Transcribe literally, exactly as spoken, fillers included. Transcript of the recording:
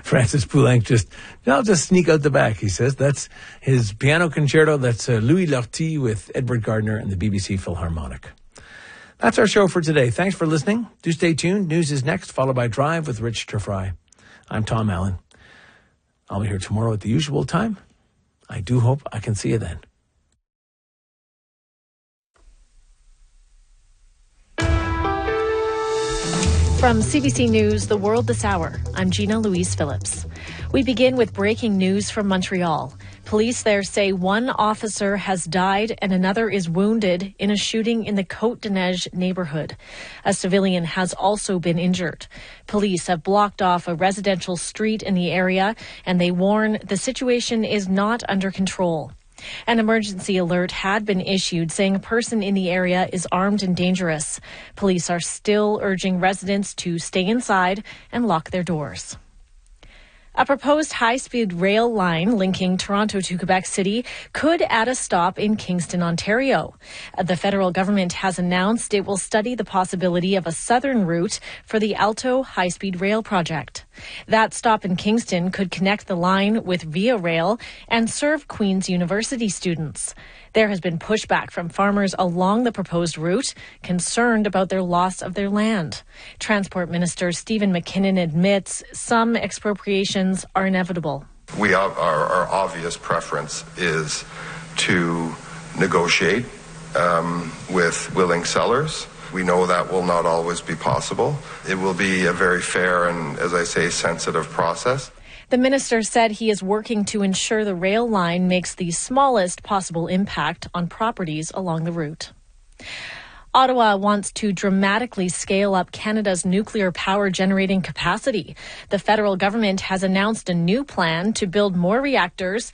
Francis Poulenc just, I'll just sneak out the back, he says. That's his piano concerto. That's uh, Louis Lortie with Edward Gardner and the B B C Philharmonic. That's our show for today. Thanks for listening. Do stay tuned. News is next, followed by Drive with Rich Terfry. I'm Tom Allen. I'll be here tomorrow at the usual time. I do hope I can see you then. From C B C News, The World This Hour, I'm Gina Louise Phillips. We begin with breaking news from Montreal. Police there say one officer has died and another is wounded in a shooting in the Côte-de-Neige neighborhood. A civilian has also been injured. Police have blocked off a residential street in the area, and they warn the situation is not under control. An emergency alert had been issued saying a person in the area is armed and dangerous. Police are still urging residents to stay inside and lock their doors. A proposed high-speed rail line linking Toronto to Quebec City could add a stop in Kingston, Ontario. The federal government has announced it will study the possibility of a southern route for the Alto high-speed rail project. That stop in Kingston could connect the line with Via Rail and serve Queen's University students. There has been pushback from farmers along the proposed route, concerned about their loss of their land. Transport Minister Stephen McKinnon admits some expropriations are inevitable. We have our, our obvious preference is to negotiate um, with willing sellers. We know that will not always be possible. It will be a very fair and, as I say, sensitive process. The minister said he is working to ensure the rail line makes the smallest possible impact on properties along the route. Ottawa wants to dramatically scale up Canada's nuclear power generating capacity. The federal government has announced a new plan to build more reactors